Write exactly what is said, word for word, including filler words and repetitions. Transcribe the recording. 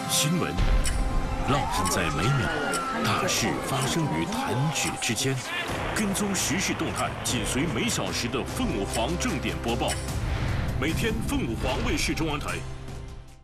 新闻浪漫在每秒，大事发生于弹指之间。跟踪时事动态，紧随每小时的凤凰正点播报。每天，凤凰卫视中文台